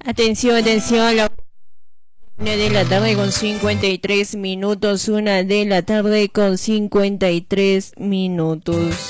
Atención, atención, la 1 de la tarde con 53 minutos, 1 de la tarde con 53 minutos.